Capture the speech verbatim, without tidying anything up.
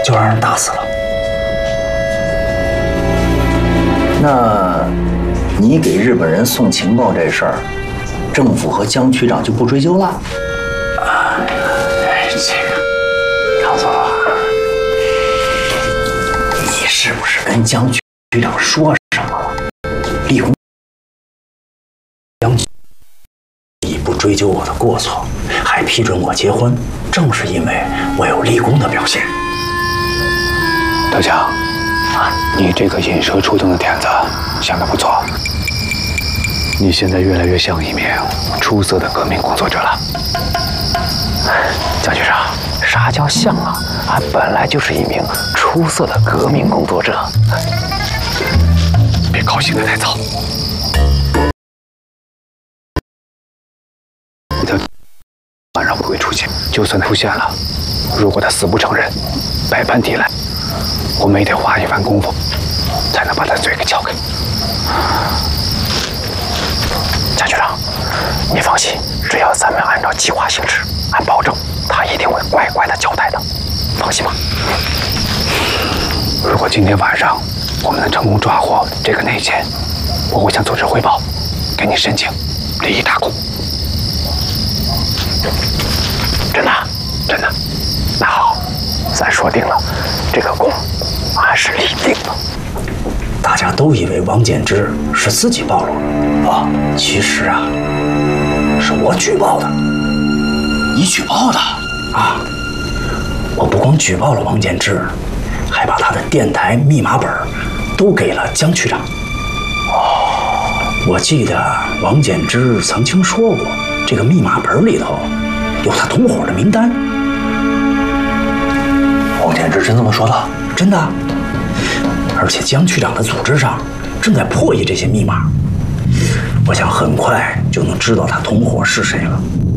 就让人打死了。 那，你给日本人送情报这事儿，政府和江区长就不追究了？ 啊，这个，张总，你是不是跟江区长说什么了？立功，江区已不追究我的过错，还批准我结婚，正是因为我有立功的表现。 德强，啊，你这个引蛇出洞的点子想得不错。你现在越来越像一名出色的革命工作者了。江局长，啥叫像啊？俺本来就是一名出色的革命工作者。别高兴得太早。他晚上不会出现，就算他出现了，如果他死不承认，百般抵赖，我们也得花一番功夫，才能把他嘴给撬开。江局长，你放心，只要咱们按照计划行事，俺保证他一定会乖乖的交代的，放心吧。如果今天晚上我们能成功抓获这个内奸，我会向组织汇报，给你申请立一大功。真的，真的。那好，咱说定了，这个功俺是立定了。 大家都以为王简之是自己暴露了，啊，其实啊，是我举报的。 你举报的啊？我不光举报了王简之，还把他的电台密码本都给了江区长。哦，我记得王简之曾经说过，这个密码本里头有他同伙的名单。 王简之真这么说的？ 真的。而且江区长的组织上正在破译这些密码，我想很快就能知道他同伙是谁了。